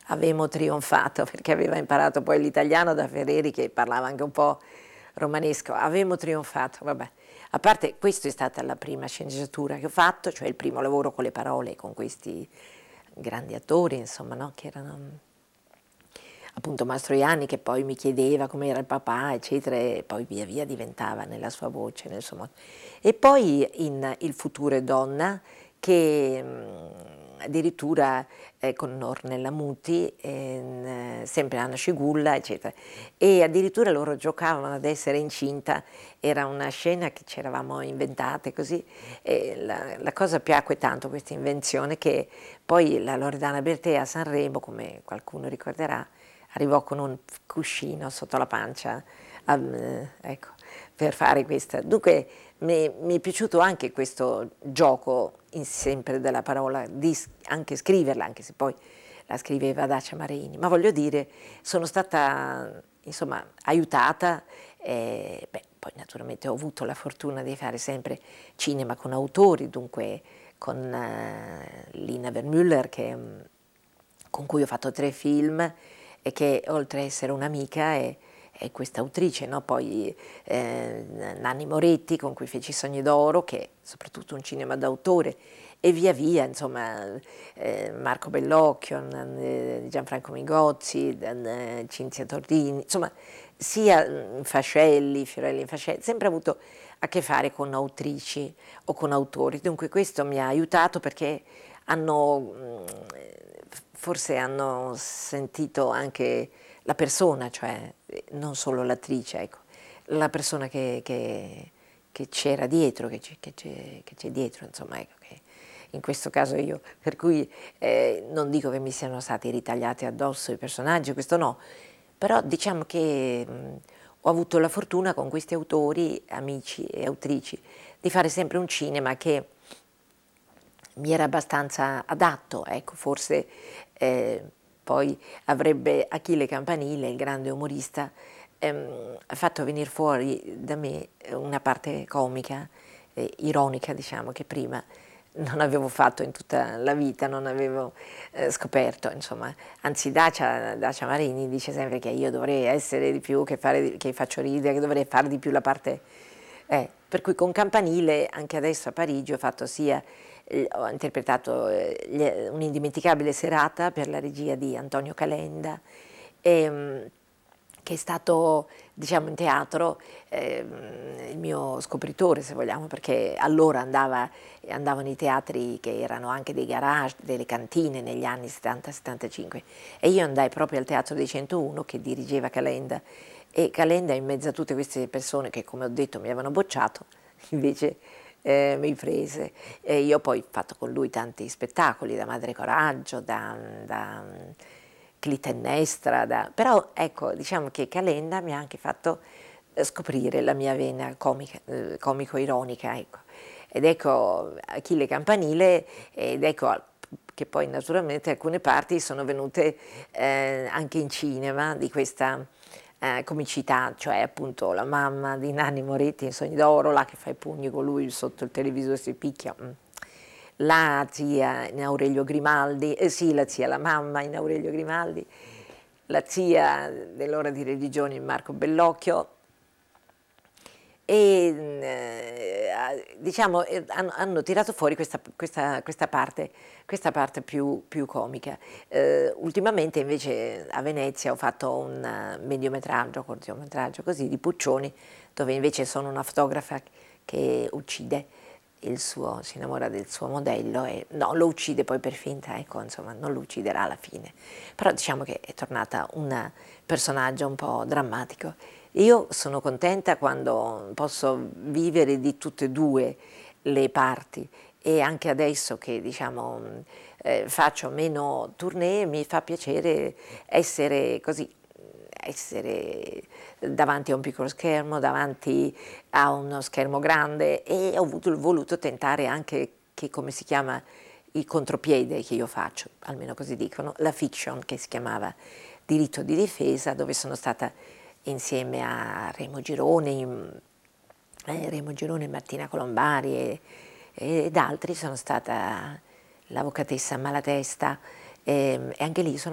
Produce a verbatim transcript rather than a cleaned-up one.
avevamo trionfato, perché aveva imparato poi l'italiano da Ferreri, che parlava anche un po' romanesco. Avevamo trionfato, vabbè. A parte, questa è stata la prima sceneggiatura che ho fatto, cioè il primo lavoro con le parole, con questi grandi attori, insomma, no? Che erano appunto Mastroianni, che poi mi chiedeva come era il papà, eccetera, e poi via via diventava nella sua voce, nel suo modo. E poi in Il futuro è donna, che mh, addirittura eh, con Ornella Muti, eh, sempre Anna Scigulla, eccetera, e addirittura loro giocavano ad essere incinta, era una scena che ci eravamo inventate così, e la, la cosa piacque tanto, questa invenzione, che poi la Loredana Bertè a Sanremo, come qualcuno ricorderà, arrivò con un cuscino sotto la pancia, um, ecco, per fare questa. Dunque mi, mi è piaciuto anche questo gioco in sempre della parola, di anche scriverla, anche se poi la scriveva Dacia Marini, ma voglio dire, sono stata insomma aiutata, e, beh, poi naturalmente ho avuto la fortuna di fare sempre cinema con autori, dunque con uh, Lina Wertmüller, che, con cui ho fatto tre film, e che oltre a essere un'amica è, è questa autrice, no? Poi eh, Nanni Moretti, con cui feci Sogni d'Oro, che è soprattutto un cinema d'autore, e via via, insomma, eh, Marco Bellocchio, eh, Gianfranco Migozzi, eh, Cinzia Tordini, insomma, sia Fascelli, Fiorelli Fascelli, sempre avuto a che fare con autrici o con autori, dunque questo mi ha aiutato, perché hanno, forse hanno sentito anche la persona, cioè non solo l'attrice, ecco, la persona che, che, che c'era dietro, che c'è dietro, insomma, ecco, che in questo caso io, per cui eh, non dico che mi siano stati ritagliati addosso i personaggi, questo no, però diciamo che mh, ho avuto la fortuna con questi autori, amici e autrici, di fare sempre un cinema che mi era abbastanza adatto, ecco, forse eh, poi avrebbe Achille Campanile, il grande umorista, ehm, fatto venire fuori da me una parte comica, eh, ironica, diciamo, che prima non avevo fatto in tutta la vita, non avevo eh, scoperto, insomma. Anzi, Dacia, Dacia Marini dice sempre che io dovrei essere di più, che, fare, che faccio ridere, che dovrei fare di più la parte... Eh, per cui con Campanile, anche adesso a Parigi, ho fatto sia... Eh, ho interpretato eh, un'indimenticabile serata per la regia di Antonio Calenda, e, che è stato, diciamo, in teatro eh, il mio scopritore, se vogliamo, perché allora andava, andavo nei teatri che erano anche dei garage, delle cantine negli anni settanta settantacinque, e io andai proprio al Teatro dei centouno che dirigeva Calenda, e Calenda, in mezzo a tutte queste persone che, come ho detto, mi avevano bocciato, invece eh, mi prese, e io poi ho fatto con lui tanti spettacoli, da Madre Coraggio, da, da Clitennestra, da... però ecco, diciamo che Calenda mi ha anche fatto scoprire la mia vena comica, eh, comico-ironica, ecco. Ed ecco Achille Campanile, ed ecco che poi naturalmente alcune parti sono venute eh, anche in cinema di questa eh, comicità, cioè appunto la mamma di Nanni Moretti in Sogni d'Oro, là che fa i pugni con lui sotto il televisore, si picchia. La zia in Aurelio Grimaldi, eh sì, la zia, la mamma in Aurelio Grimaldi, la zia dell'Ora di religione in Marco Bellocchio, e eh, diciamo hanno, hanno tirato fuori questa, questa, questa parte, questa parte più, più comica. Eh, ultimamente invece a Venezia ho fatto un mediometraggio, cortometraggio così, di Puccioni, dove invece sono una fotografa che uccide il suo, si innamora del suo modello, e no, lo uccide poi per finta, ecco, insomma, non lo ucciderà alla fine, però diciamo che è tornata un personaggio un po' drammatico. Io sono contenta quando posso vivere di tutte e due le parti, e anche adesso che, diciamo, eh, faccio meno tournée, mi fa piacere essere così, essere davanti a un piccolo schermo, davanti a uno schermo grande, e ho voluto, voluto tentare anche, che come si chiama, il contropiede che io faccio, almeno così dicono, la fiction, che si chiamava Diritto di difesa, dove sono stata insieme a Remo Gironi, eh, Remo Gironi, Martina Colombari e, ed altri, sono stata l'avvocatessa Malatesta, e, e anche lì sono